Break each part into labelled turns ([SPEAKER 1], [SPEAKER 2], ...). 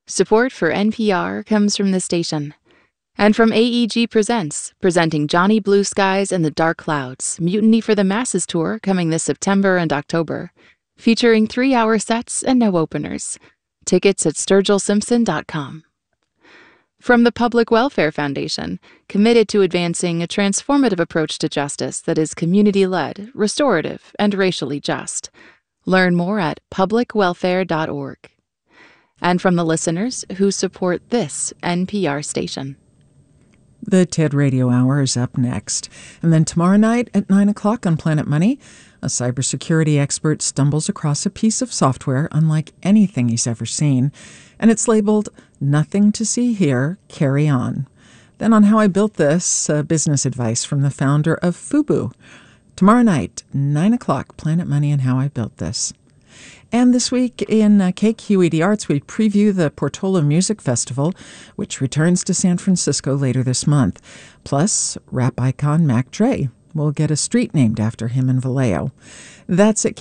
[SPEAKER 1] Support for NPR comes from the station. And from AEG Presents, presenting Johnny Blue Skies and the Dark Clouds, Mutiny for the Masses tour coming this September and October, featuring 3-hour sets and no openers. Tickets at sturgillsimpson.com. From the Public Welfare Foundation, committed to advancing a transformative approach to justice that is community-led, restorative, and racially just. Learn more at publicwelfare.org. And from the listeners who support this NPR station.
[SPEAKER 2] The TED Radio Hour is up next. And then tomorrow night at 9 o'clock on Planet Money, a cybersecurity expert stumbles across a piece of software unlike anything he's ever seen. And it's labeled, "Nothing to See Here, Carry On." Then on How I Built This, business advice from the founder of Fubu. Tomorrow night, 9 o'clock, Planet Money and How I Built This. And this week in KQED Arts, we preview the Portola Music Festival, which returns to San Francisco later this month. Plus, rap icon Mac Dre will get a street named after him in Vallejo. That's at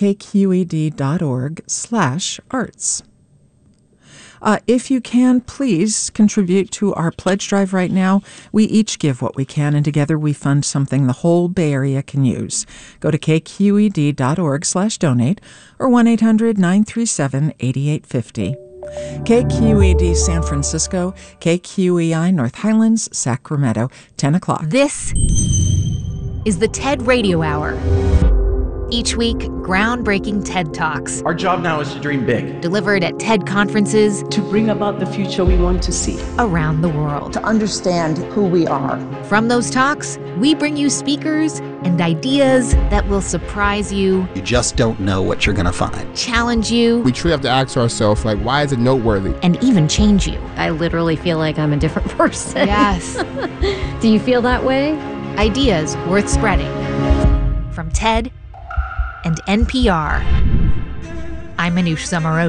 [SPEAKER 2] kqed.org/arts. If you can, please contribute to our pledge drive right now. We each give what we can, and together we fund something the whole Bay Area can use. Go to kqed.org/donate or 1-800-937-8850. KQED San Francisco, KQEI North Highlands, Sacramento, 10 o'clock.
[SPEAKER 3] This is the TED Radio Hour. Each week, groundbreaking TED Talks.
[SPEAKER 4] Our job now is to dream big.
[SPEAKER 3] Delivered at TED conferences.
[SPEAKER 5] To bring about the future we want to see.
[SPEAKER 3] Around the world.
[SPEAKER 6] To understand who we are.
[SPEAKER 3] From those talks, we bring you speakers and ideas that will surprise you.
[SPEAKER 7] You just don't know what you're going to find.
[SPEAKER 3] Challenge you.
[SPEAKER 8] We truly have to ask ourselves, why is it noteworthy?
[SPEAKER 3] And even change you.
[SPEAKER 9] I literally feel like I'm a different person.
[SPEAKER 3] Yes.
[SPEAKER 9] Do you feel that way?
[SPEAKER 3] Ideas worth spreading. From TED and NPR. I'm Manoush Zomorodi.